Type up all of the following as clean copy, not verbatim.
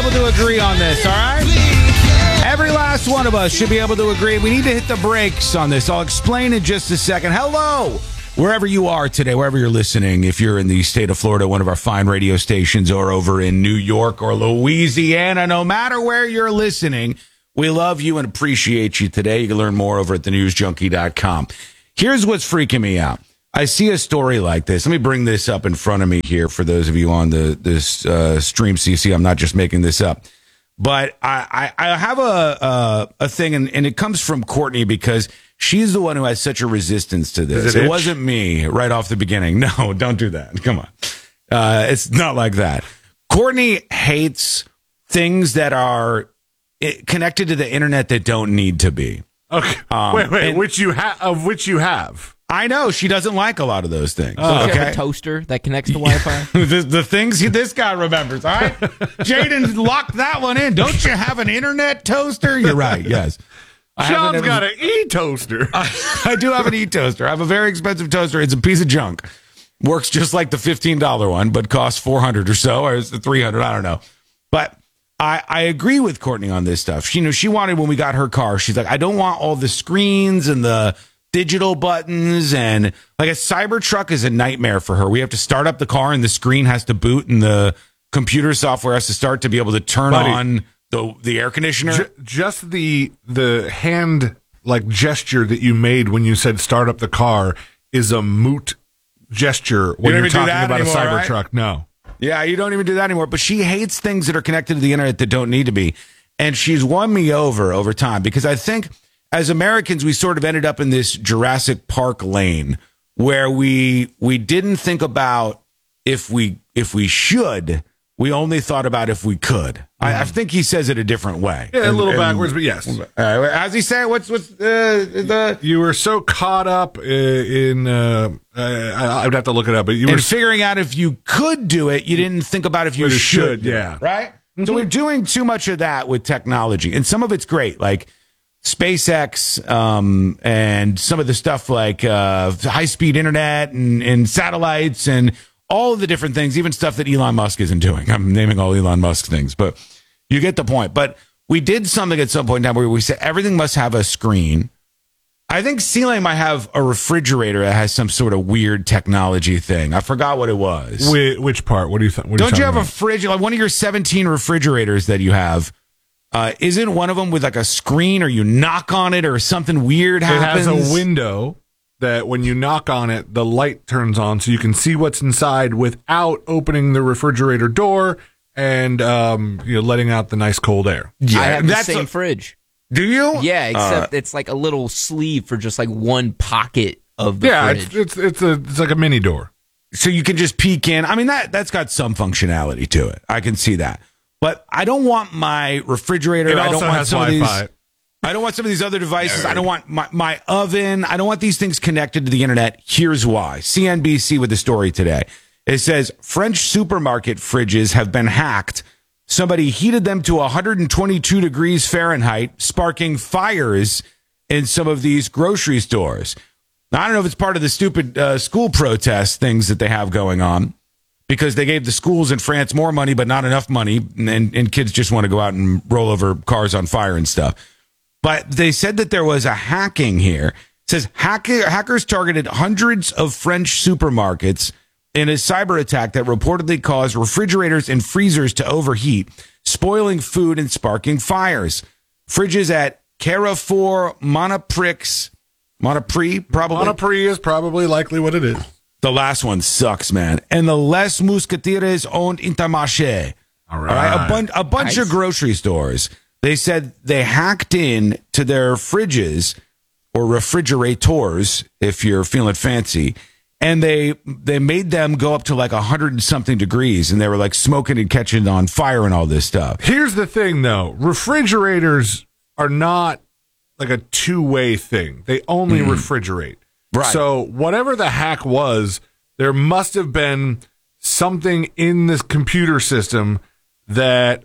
able to agree on this, all right? Every last one of us should be able to agree. We need to hit the brakes on this. I'll explain in just a second. Hello, wherever you are today, wherever you're listening, if you're in the state of Florida, one of our fine radio stations, or over in New York or Louisiana, no matter where you're listening, we love you and appreciate you today. You can learn more over at thenewsjunkie.com. Here's what's freaking me out. I see a story like this. Let me bring this up in front of me here for those of you on this stream. So you see, I'm not just making this up. But I have a thing, and it comes from Courtney because she's the one who has such a resistance to this. It wasn't me right off the beginning. No, don't do that. Come on. It's not like that. Courtney hates things that are connected to the internet that don't need to be. Okay. Wait. Which you have. I know she doesn't like a lot of those things. Oh. Okay. You have a toaster that connects to Wi-Fi? the things this guy remembers. All right, Jaden locked that one in. Don't you have an internet toaster? You're right. Yes, Sean's got an e-toaster. I do have an e-toaster. I have a very expensive toaster. It's a piece of junk. Works just like the $15 one, but costs $400 or so, or is it $300? I don't know. But I agree with Courtney on this stuff. She wanted, when we got her car, she's like, I don't want all the screens and the digital buttons, and like a Cybertruck is a nightmare for her. We have to start up the car and the screen has to boot and the computer software has to start to be able to turn on the air conditioner. Just the hand gesture that you made when you said start up the car is a moot gesture when you're talking about anymore, a Cybertruck. Right? No. Yeah, you don't even do that anymore. But she hates things that are connected to the internet that don't need to be. And she's won me over time because I think as Americans, we sort of ended up in this Jurassic Park lane where we didn't think about if we should. We only thought about if we could. I think he says it a different way. Yeah, a little backwards, but yes. How's he say it? What's the? You were so caught up in. I'd have to look it up, but you were figuring out if you could do it. You didn't think about if you should. Yeah, right. Mm-hmm. So we're doing too much of that with technology, and some of it's great, like SpaceX, and some of the stuff like high-speed internet and satellites and all of the different things, even stuff that Elon Musk isn't doing. I'm naming all Elon Musk things, but you get the point. But we did something at some point in time where we said everything must have a screen. I think C-Lane might have a refrigerator that has some sort of weird technology thing. I forgot what it was. Which part? What do you think? Don't you have a fridge? Like one of your 17 refrigerators that you have, isn't one of them with like a screen, or you knock on it or something weird happens? It has a window that when you knock on it, the light turns on so you can see what's inside without opening the refrigerator door and letting out the nice cold air. Yeah, I have the same fridge. Do you? Yeah, except it's like a little sleeve for just like one pocket of the fridge. Yeah, it's like a mini door. So you can just peek in. I mean, that's got some functionality to it. I can see that. But I don't want my refrigerator. It also has Wi-Fi. I don't want some of these other devices. I don't want my oven. I don't want these things connected to the internet. Here's why. CNBC with the story today. It says French supermarket fridges have been hacked. Somebody heated them to 122 degrees Fahrenheit, sparking fires in some of these grocery stores. Now, I don't know if it's part of the stupid school protest things that they have going on, because they gave the schools in France more money, but not enough money, and kids just want to go out and roll over cars on fire and stuff. But they said that there was a hacking here. It says hackers targeted hundreds of French supermarkets in a cyber attack that reportedly caused refrigerators and freezers to overheat, spoiling food and sparking fires. Fridges at Carrefour, Monoprix, probably. Monoprix is probably likely what it is. The last one sucks, man. And the Les Mousquetaires owned Intermarché. All right. A bunch of grocery stores. They said they hacked in to their fridges, or refrigerators, if you're feeling fancy, and they made them go up to like 100 and something degrees, and they were like smoking and catching on fire and all this stuff. Here's the thing, though. Refrigerators are not like a two-way thing. They only refrigerate. Right. So whatever the hack was, there must have been something in this computer system that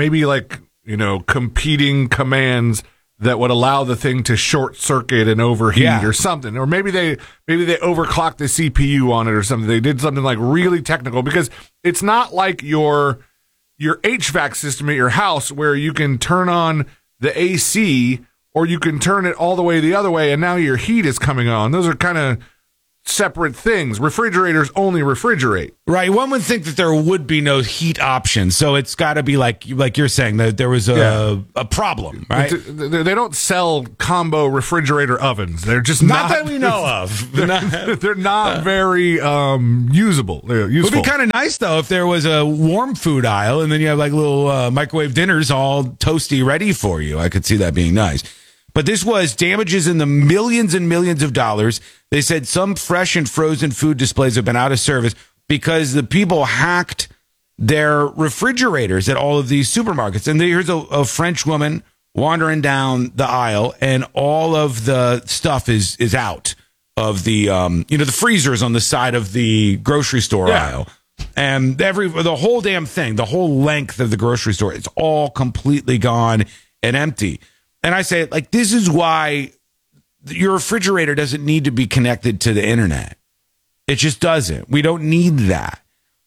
competing commands that would allow the thing to short circuit and overheat or something. Or maybe they overclocked the CPU on it or something. They did something like really technical, because it's not like your your HVAC system at your house where you can turn on the AC or you can turn it all the way the other way and now your heat is coming on. Those are kind of separate things. Refrigerators only refrigerate. Right. One would think that there would be no heat option. So it's got to be like you're saying that there was a problem, right? They don't sell combo refrigerator ovens. They're just not that we know of. They're not very usable. They're useful. It would be kind of nice, though, if there was a warm food aisle and then you have like little microwave dinners all toasty ready for you. I could see that being nice. But this was damages in the millions and millions of dollars. They said some fresh and frozen food displays have been out of service because the people hacked their refrigerators at all of these supermarkets. And here's a French woman wandering down the aisle, and all of the stuff is out of the the freezers on the side of the grocery store aisle. And the whole damn thing, the whole length of the grocery store, it's all completely gone and empty. And I say, like, this is why your refrigerator doesn't need to be connected to the internet. It just doesn't. We don't need that.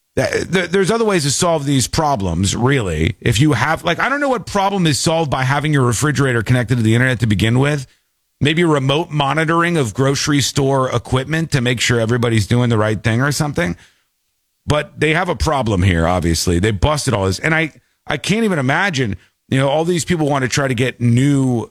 There's other ways to solve these problems, really. If you have, like, I don't know what problem is solved by having your refrigerator connected to the internet to begin with. Maybe remote monitoring of grocery store equipment to make sure everybody's doing the right thing or something. But they have a problem here, obviously. They busted all this. And I can't even imagine, all these people want to try to get new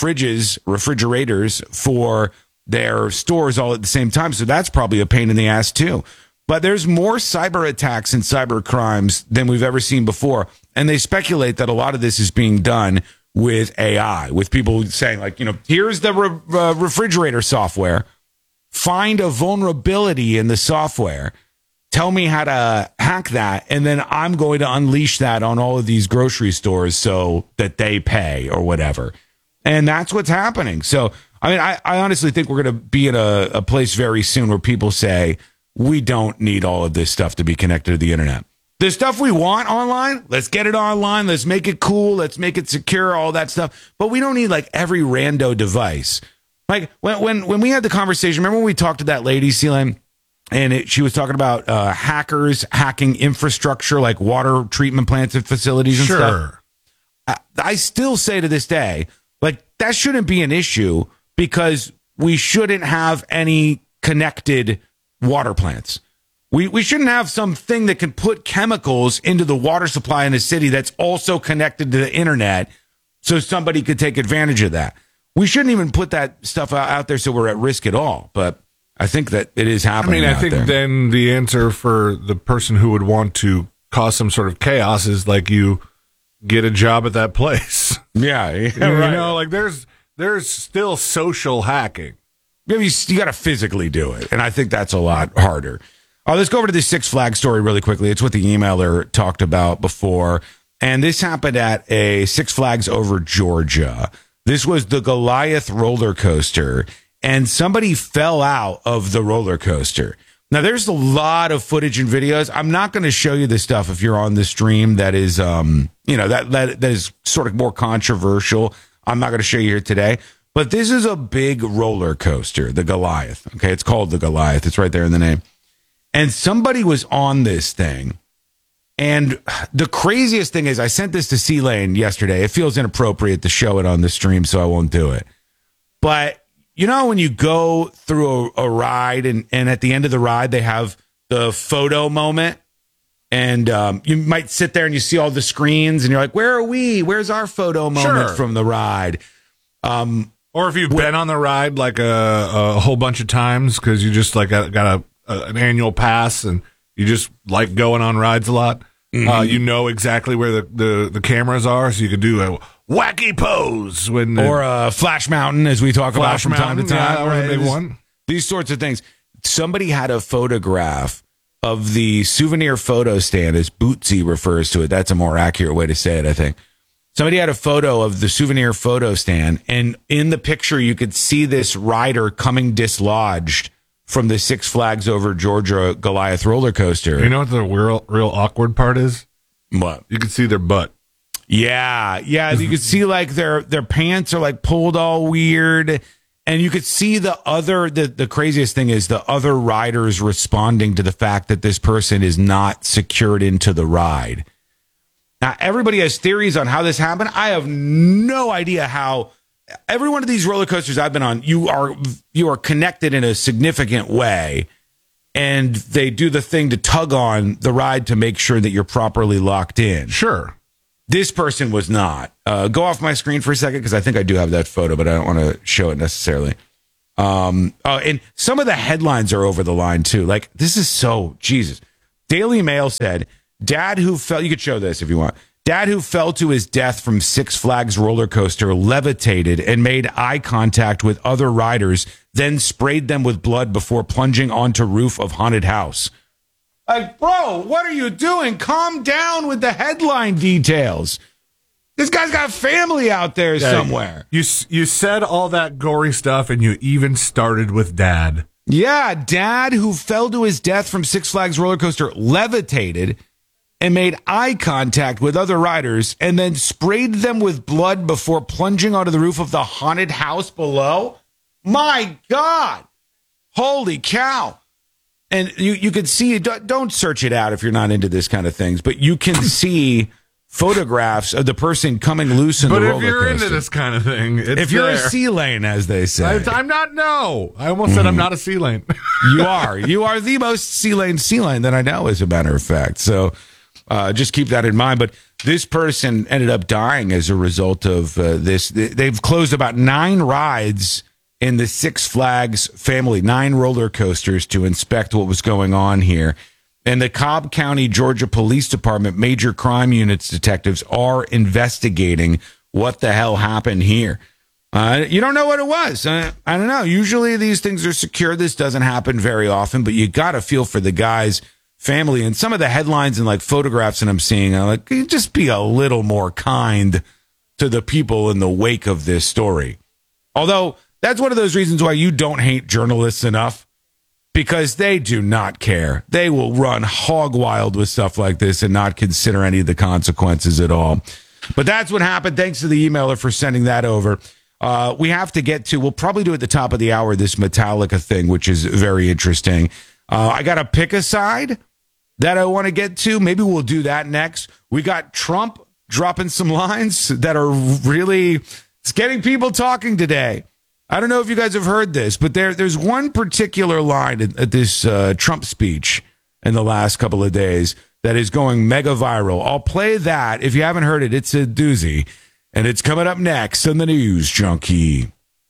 refrigerators for their stores all at the same time. So that's probably a pain in the ass too. But there's more cyber attacks and cyber crimes than we've ever seen before. And they speculate that a lot of this is being done with AI, with people saying like, here's the refrigerator software. Find a vulnerability in the software. Tell me how to hack that, and then I'm going to unleash that on all of these grocery stores so that they pay or whatever. And that's what's happening. So, I mean, I honestly think we're going to be in a place very soon where people say, we don't need all of this stuff to be connected to the internet. The stuff we want online, let's get it online. Let's make it cool. Let's make it secure, all that stuff. But we don't need like every rando device. Like when we had the conversation, remember when we talked to that lady, Sealand? And she was talking about hackers hacking infrastructure like water treatment plants and facilities and stuff. I still say to this day, like, that shouldn't be an issue because we shouldn't have any connected water plants. We shouldn't have something that can put chemicals into the water supply in a city that's also connected to the internet so somebody could take advantage of that. We shouldn't even put that stuff out there so we're at risk at all. But I think that it is happening. I think then the answer for the person who would want to cause some sort of chaos is like you get a job at that place. Yeah, right. Like there's still social hacking. Maybe you got to physically do it, and I think that's a lot harder. Let's go over to this Six Flags story really quickly. It's what the emailer talked about before, and this happened at a Six Flags over Georgia. This was the Goliath roller coaster. And somebody fell out of the roller coaster. Now, there's a lot of footage and videos. I'm not going to show you this stuff if you're on the stream that is, that is sort of more controversial. I'm not going to show you here today. But this is a big roller coaster, the Goliath. Okay, it's called the Goliath. It's right there in the name. And somebody was on this thing. And the craziest thing is I sent this to C-Lane yesterday. It feels inappropriate to show it on the stream, so I won't do it. But when you go through a ride and at the end of the ride, they have the photo moment and you might sit there and you see all the screens and you're like, where are we? Where's our photo moment from the ride? Or if you've been on the ride like a whole bunch of times because you just like got an annual pass and you just like going on rides a lot, you know exactly where the cameras are, so you can do a wacky pose or Flash Mountain, as we talk about from time to time. Yeah, that was a big one. These sorts of things. Somebody had a photograph of the souvenir photo stand, as Bootsy refers to it. That's a more accurate way to say it, I think. Somebody had a photo of the souvenir photo stand, and in the picture, you could see this rider coming dislodged from the Six Flags over Georgia Goliath roller coaster. You know what the real awkward part is? What? You can see their butt. Yeah. You could see like their pants are like pulled all weird, and you could see the craziest thing is the other riders responding to the fact that this person is not secured into the ride. Now, everybody has theories on how this happened. I have no idea how. Every one of these roller coasters I've been on, you are connected in a significant way, and they do the thing to tug on the ride to make sure that you're properly locked in. Sure. This person was not. Go off my screen for a second, because I think I do have that photo, but I don't want to show it necessarily. And some of the headlines are over the line, too. Like, this is so, Jesus. Daily Mail said, dad who fell, you could show this if you want. Dad who fell to his death from Six Flags roller coaster levitated and made eye contact with other riders, then sprayed them with blood before plunging onto roof of haunted house. Like, bro, what are you doing? Calm down with the headline details. This guy's got family out there somewhere. You said all that gory stuff, and you even started with dad. Yeah, dad who fell to his death from Six Flags roller coaster levitated and made eye contact with other riders and then sprayed them with blood before plunging onto the roof of the haunted house below. My God. Holy cow. And you can see, don't search it out if you're not into this kind of things, but you can see photographs of the person coming loose in the roller coaster. But if you're into this kind of thing, it's if you're a sea lane, as they say. I'm not, no. I almost said I'm not a sea lane. You are. You are the most sea lane that I know, as a matter of fact. So just keep that in mind. But this person ended up dying as a result of this. They've closed about 9 rides in the Six Flags family, 9 roller coasters, to inspect what was going on here. And the Cobb County, Georgia Police Department major crime units detectives are investigating what the hell happened here. You don't know what it was. I don't know. Usually these things are secure. This doesn't happen very often, but you got to feel for the guy's family. And some of the headlines and like photographs that I'm seeing, I'm like, can you just be a little more kind to the people in the wake of this story? Although that's one of those reasons why you don't hate journalists enough, because they do not care. They will run hog wild with stuff like this and not consider any of the consequences at all. But that's what happened. Thanks to the emailer for sending that over. We have to get to, we'll probably do at the top of the hour, this Metallica thing, which is very interesting. I got to pick a side that I want to get to. Maybe we'll do that next. We got Trump dropping some lines that are really, it's getting people talking today. I don't know if you guys have heard this, but there's one particular line at this Trump speech in the last couple of days that is going mega viral. I'll play that. If you haven't heard it, it's a doozy. And it's coming up next on the News Junkie.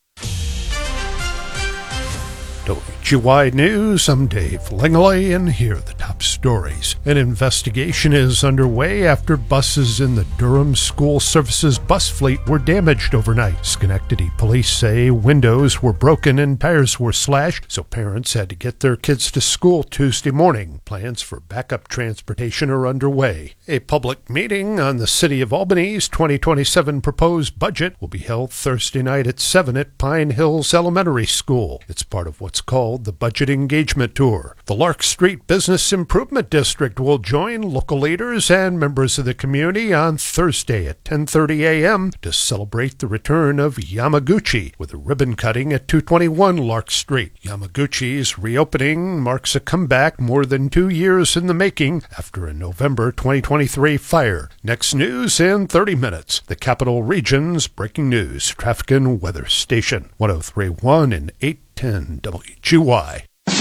WGY News, I'm Dave Langley, and here are the top stories. An investigation is underway after buses in the Durham School Services bus fleet were damaged overnight. Schenectady police say windows were broken and tires were slashed, so parents had to get their kids to school Tuesday morning. Plans for backup transportation are underway. A public meeting on the City of Albany's 2027 proposed budget will be held Thursday night at 7 at Pine Hills Elementary School. It's part of what's called the Budget Engagement Tour. The Lark Street Business Improvement District will join local leaders and members of the community on Thursday at 10:30 a.m. to celebrate the return of Yamaguchi with a ribbon cutting at 221 Lark Street. Yamaguchi's reopening marks a comeback more than 2 years in the making after a November 2023 fire. Next news in 30 minutes. The Capital Region's breaking news, traffic and weather station, 103.1 and 810 WGY.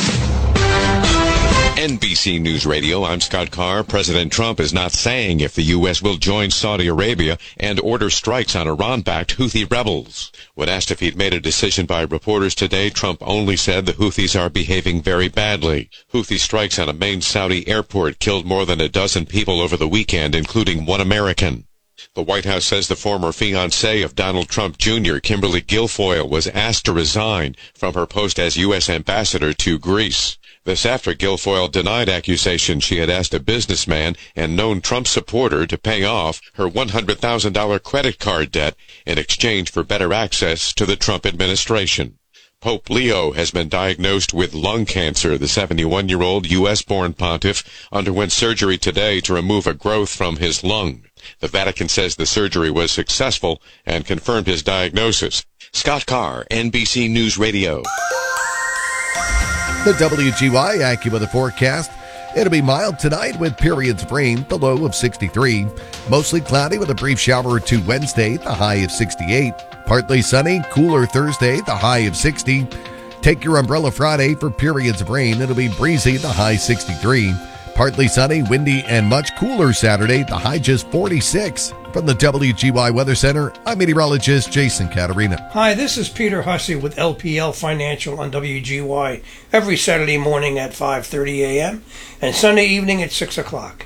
NBC News Radio, I'm Scott Carr. President Trump is not saying if the U.S. will join Saudi Arabia and order strikes on Iran-backed Houthi rebels. When asked if he'd made a decision by reporters today, Trump only said the Houthis are behaving very badly. Houthi strikes on a main Saudi airport killed more than a dozen people over the weekend, including 1 American. The White House says the former fiancée of Donald Trump Jr., Kimberly Guilfoyle, was asked to resign from her post as U.S. ambassador to Greece. This after Guilfoyle denied accusations she had asked a businessman and known Trump supporter to pay off her $100,000 credit card debt in exchange for better access to the Trump administration. Pope Leo has been diagnosed with lung cancer. The 71-year-old U.S.-born pontiff underwent surgery today to remove a growth from his lung. The Vatican says the surgery was successful and confirmed his diagnosis. Scott Carr, NBC News Radio. The WGY AccuWeather forecast. It'll be mild tonight with periods of rain, the low of 63. Mostly cloudy with a brief shower or two Wednesday, the high of 68. Partly sunny, cooler Thursday, the high of 60. Take your umbrella Friday for periods of rain. It'll be breezy, the high 63. Partly sunny, windy, and much cooler Saturday, the high just 46. From the WGY Weather Center, I'm meteorologist Jason Caterina. Hi, this is Peter Hussey with LPL Financial on WGY every Saturday morning at 5:30 a.m. and Sunday evening at 6 o'clock.